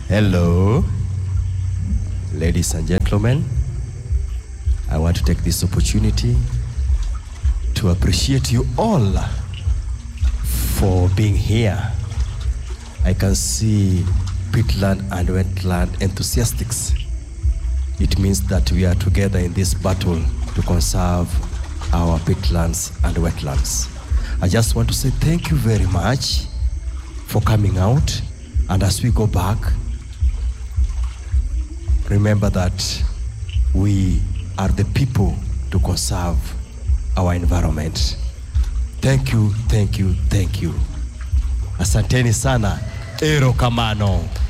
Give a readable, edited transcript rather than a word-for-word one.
Hello, ladies and gentlemen. I want to take this opportunity to appreciate you all for being here. I can see peatland and wetland enthusiasts. It means that we are together in this battle to conserve our peatlands and wetlands. I just want to say thank you very much for coming out. And as we go back, remember that we are the people to conserve our environment. Thank you, thank you, thank you. Asanteni sana. Erokamano.